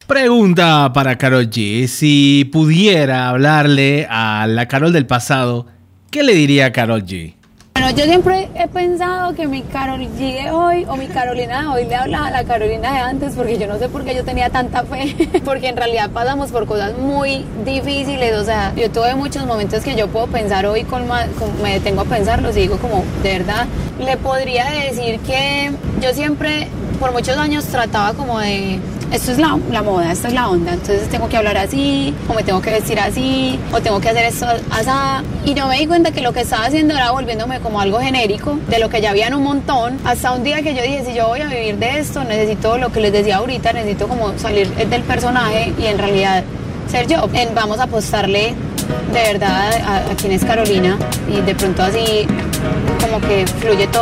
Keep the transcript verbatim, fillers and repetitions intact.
Pregunta para Karol G. Si pudiera hablarle a la Karol del pasado, ¿qué le diría a Karol G? Bueno, yo siempre he pensado que mi Karol G de hoy o mi Carolina de hoy le habla a la Carolina de antes, porque yo no sé por qué yo tenía tanta fe, porque en realidad pasamos por cosas muy difíciles. O sea, yo tuve muchos momentos que yo puedo pensar hoy, con más, con, me detengo a pensarlos y digo como, de verdad, le podría decir que yo siempre, por muchos años, trataba como de... Esto es la, la moda, esta es la onda, entonces tengo que hablar así, o me tengo que vestir así, o tengo que hacer esto así. Y no me di cuenta que lo que estaba haciendo era volviéndome como algo genérico, de lo que ya habían un montón, hasta un día que yo dije, si yo voy a vivir de esto, necesito lo que les decía ahorita, necesito como salir del personaje y en realidad ser yo. En, vamos a apostarle de verdad a, a quién es Carolina, y de pronto así como que fluye todo.